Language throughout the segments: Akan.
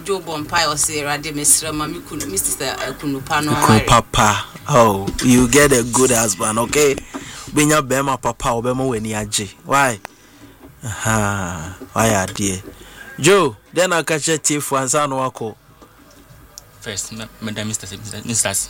Joe Bompire or say Rade Mr. Mammy Mr. Kunupano. Papa. Oh, you get a good husband, okay? Bring your Bema Papa or Bema when you why? Why are dear? Joe, then I'll catch a thief once I know. First, Madam Mr.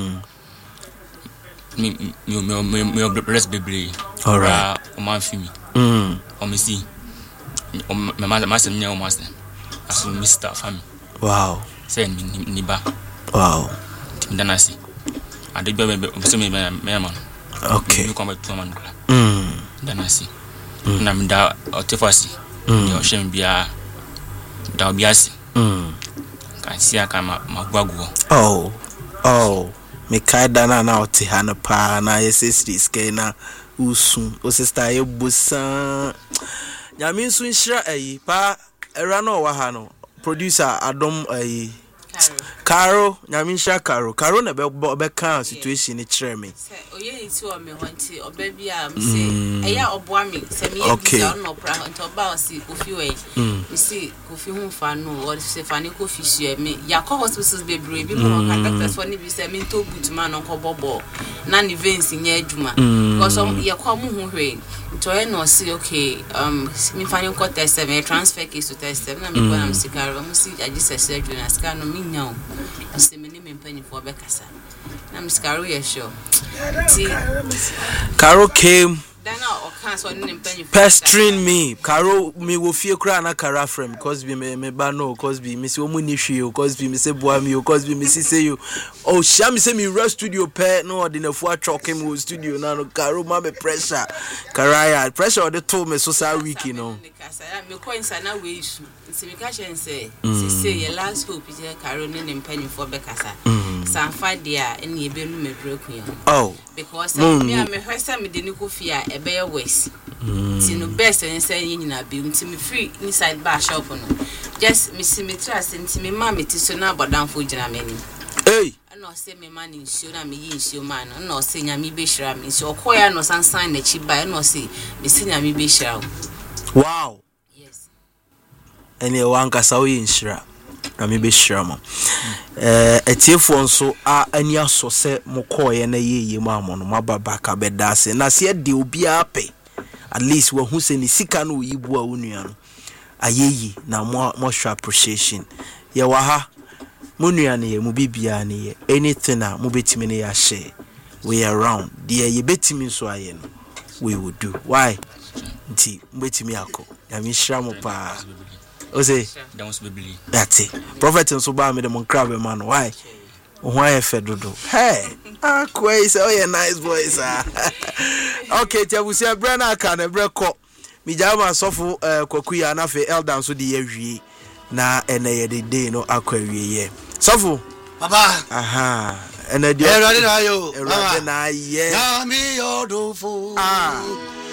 Me breast baby. All right. Man for me. Or me see. My master, master. As Mr. Family. Wow. Send me Niba. Wow. Then I see. I did baby, man. Okay. You come back to man. Then I see. I'm da or Tefasi. Your shame be a Dalbiasi. Can see I come my bagu. Oh. Me kaidana na otihana pa na yesisi skena usu o sister ye busa nyame nso nhira pa era no wa ha no producer Adom Caro nyame nhira Caro na be kan situation ni kire me say oye ti o me honti obabi am say eya oboa me say me e no pra honto ba o si kofi we me see kofi hu fa no o se fa ni kofi su me yakọ hospitals bebre bi mo ka doctors for ni bi say me to boot man nko bobo na ni veins nya adwuma because yakọ mu hu hwe to e no see okay me fa ni ko test me transfer case to test na me ko na me sikaro mo si agise surgery na scan no me nya o se me ni me mpani for be kasa na me sikaro ye sure Caro came pestering me. Caro me wo fie kra na Caro frame because be me ba no because be me say omu ni hwe because be me say boa me because be me say you oh sha me say me rush studio pair no ordinary atchoke me studio na no Caro ma me pressure Caro pressure the to me so sa week you know me ko insa na we issue se me ka chen say your last hope is Caro ne mpani for be kasa san fa dia ene ye be no me breku oh because me hwesa me de ni ko fia e be west no best and say nyina be unti me free inside bar shop no just me see me trust unti me ma me ti so na abodan fo gina mani hey no say me man in show na me yin show man no say nyame be hira me so okoya no sansan na chi ba no say me see nyame be hira wow yes ene wanka sawo yin hira na me be hira mo etiefo nso ani aso se mokoye na yeye ma mo no mababa ka bedase na se de obi ape at least we hu se ni sika no yibu a onua no ayeyi na mo show appreciation ye wa ha mo nua ne ye mo bibia ne ye anything a mo betimi ne ya share we around there ye betimi so aye no we will do why nti mo betimi akọ ya mi hira mo pa o say that's it prophet nso ba me de mon crab man why why fedodo hey akwa say oh yeah nice boys okay tiabusia bra na aka na bra ko mi jama sofo kwakuya na fe eldan so de yawie na ene ye de day no akwawie ye sofo papa aha ene de erade na yo erade na ye ya mi odofo